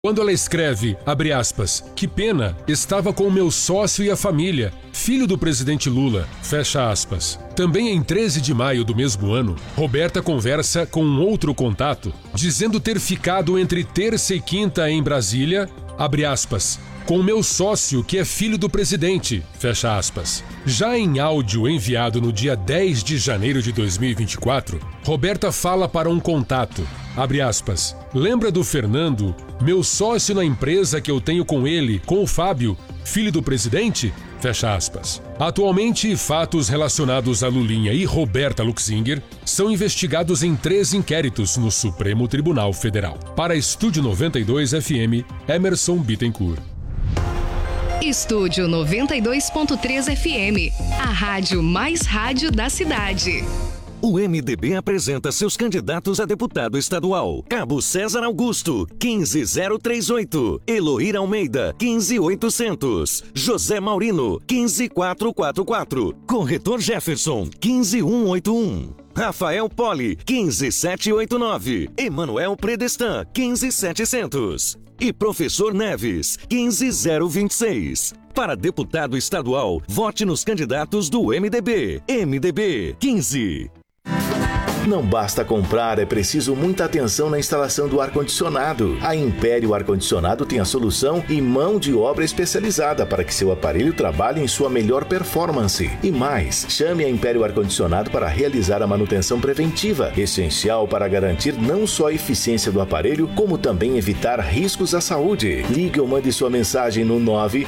Quando ela escreve, abre aspas, que pena, estava com o meu sócio e a família, filho do presidente Lula, fecha aspas. Também em 13 de maio do mesmo ano, Roberta conversa com um outro contato, dizendo ter ficado entre terça e quinta em Brasília, abre aspas, com o meu sócio que é filho do presidente, fecha aspas. Já em áudio enviado no dia 10 de janeiro de 2024, Roberta fala para um contato, abre aspas, lembra do Fernando, meu sócio na empresa que eu tenho com ele, com o Fábio, filho do presidente? Fecha aspas. Atualmente, fatos relacionados a Lulinha e Roberta Luxinger são investigados em 3 inquéritos no Supremo Tribunal Federal. Para Estúdio 92 FM, Emerson Bittencourt. Estúdio 92.3 FM, a rádio mais rádio da cidade. O MDB apresenta seus candidatos a deputado estadual. Cabo César Augusto, 15038. Eloíra Almeida, 15800. José Maurino, 15444. Corretor Jefferson, 15181. Rafael Poli, 15789. Emanuel Predestan, 15700. E Professor Neves, 15026. Para deputado estadual, vote nos candidatos do MDB. MDB 15. Não basta comprar, é preciso muita atenção na instalação do ar-condicionado. A Império Ar-Condicionado tem a solução e mão de obra especializada para que seu aparelho trabalhe em sua melhor performance. E mais, chame a Império Ar-Condicionado para realizar a manutenção preventiva, essencial para garantir não só a eficiência do aparelho, como também evitar riscos à saúde. Ligue ou mande sua mensagem no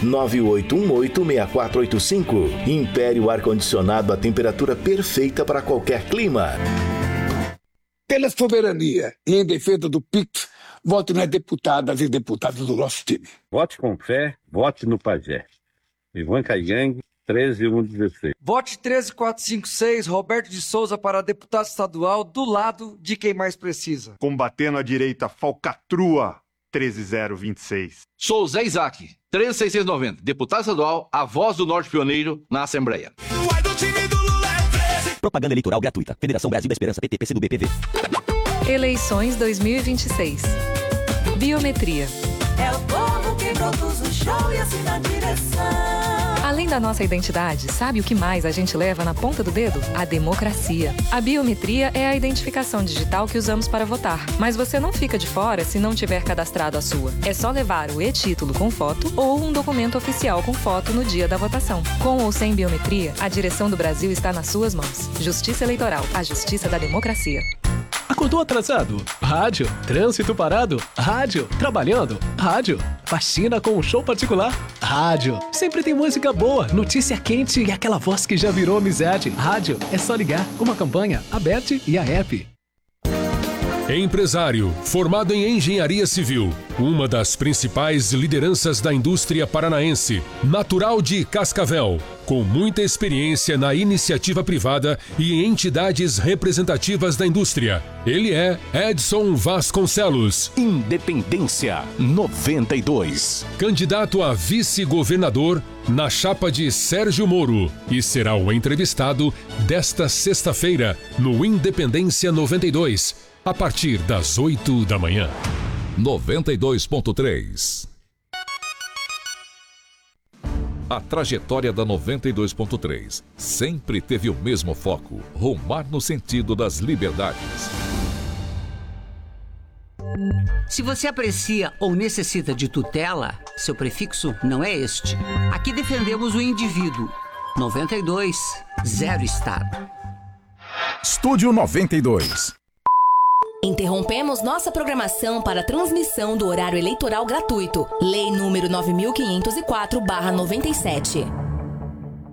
998186485. Império Ar-Condicionado, a temperatura perfeita para qualquer clima. Pela soberania e em defesa do PIX, vote nas deputadas e deputados do nosso time. Vote com fé, vote no Pajé. Ivan Caigang, 13116. Vote 13456, Roberto de Souza para deputado estadual, do lado de quem mais precisa. Combatendo a direita falcatrua, 13026. Sou Zé Isaac, 13690, deputado estadual, a voz do Norte Pioneiro na Assembleia. Propaganda eleitoral gratuita. Federação Brasil da Esperança, PT, PCdoB, PV. Eleições 2026. Biometria. É o povo que produz o show e assina a direção. Além da nossa identidade, sabe o que mais a gente leva na ponta do dedo? A democracia. A biometria é a identificação digital que usamos para votar. Mas você não fica de fora se não tiver cadastrado a sua. É só levar o e-título com foto ou um documento oficial com foto no dia da votação. Com ou sem biometria, a direção do Brasil está nas suas mãos. Justiça Eleitoral, a justiça da democracia. Acordou atrasado? Rádio. Trânsito parado? Rádio. Trabalhando? Rádio. Faxina com um show particular? Rádio. Sempre tem música boa, notícia quente e aquela voz que já virou amizade. Rádio. É só ligar. Uma campanha, a Bet e a App. Empresário, formado em engenharia civil, uma das principais lideranças da indústria paranaense, natural de Cascavel, com muita experiência na iniciativa privada e em entidades representativas da indústria. Ele é Edson Vasconcelos. Independência 92. Candidato a vice-governador na chapa de Sérgio Moro e será o entrevistado desta sexta-feira no Independência 92. A partir das 8 da manhã. 92.3. A trajetória da 92.3 sempre teve o mesmo foco: rumar no sentido das liberdades. Se você aprecia ou necessita de tutela, seu prefixo não é este. Aqui defendemos o indivíduo. 92, zero Estado. Estúdio 92. Interrompemos nossa programação para a transmissão do horário eleitoral gratuito. Lei número 9504/97.